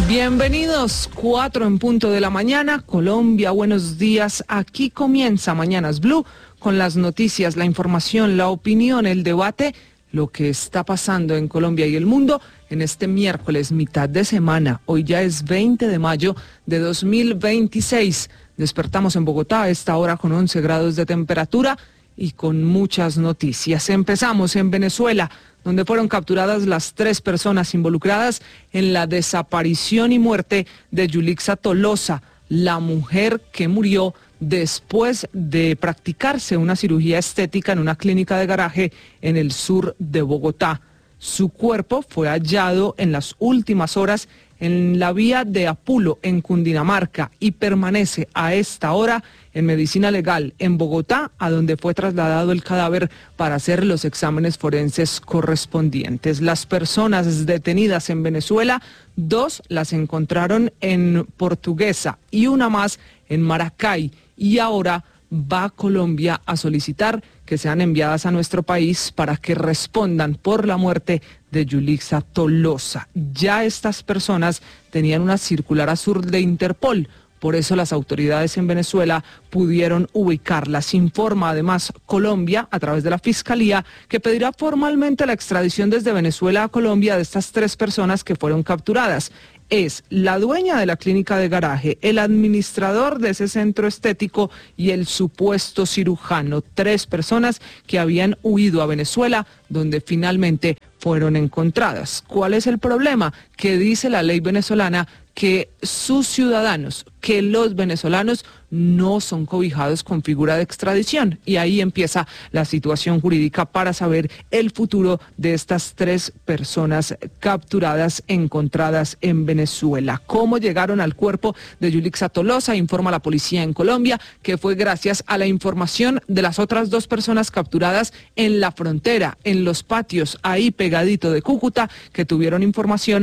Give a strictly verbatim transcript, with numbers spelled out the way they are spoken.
Bienvenidos, cuatro en punto de la mañana, Colombia, buenos días. Aquí comienza Mañanas Blue con las noticias, la información, la opinión, el debate, lo que está pasando en Colombia y el mundo en este miércoles, mitad de semana. Hoy ya es veinte de mayo de dos mil veintiséis. Despertamos en Bogotá a esta hora con once grados de temperatura y con muchas noticias. Empezamos en Venezuela, donde fueron capturadas las tres personas involucradas en la desaparición y muerte de Yulixa Tolosa, la mujer que murió después de practicarse una cirugía estética en una clínica de garaje en el sur de Bogotá. Su cuerpo fue hallado en las últimas horas en la vía de Apulo, en Cundinamarca, y permanece a esta hora en medicina legal en Bogotá, a donde fue trasladado el cadáver para hacer los exámenes forenses correspondientes. Las personas detenidas en Venezuela, dos las encontraron en Portuguesa y una más en Maracay, y ahora va a Colombia a solicitar que sean enviadas a nuestro país para que respondan por la muerte de Yulixa Tolosa. Ya estas personas tenían una circular azul de Interpol, por eso las autoridades en Venezuela pudieron ubicarlas. Informa además Colombia, a través de la Fiscalía, que pedirá formalmente la extradición desde Venezuela a Colombia de estas tres personas que fueron capturadas. Es la dueña de la clínica de garaje, el administrador de ese centro estético y el supuesto cirujano. Tres personas que habían huido a Venezuela, donde finalmente fueron encontradas. ¿Cuál es el problema? Que dice la ley venezolana que sus ciudadanos, que los venezolanos no son cobijados con figura de extradición. Y ahí empieza la situación jurídica para saber el futuro de estas tres personas capturadas, encontradas en Venezuela. ¿Cómo llegaron al cuerpo de Yulixa Tolosa? Informa la policía en Colombia que fue gracias a la información de las otras dos personas capturadas en la frontera, en los patios, ahí pegadito de Cúcuta, que tuvieron información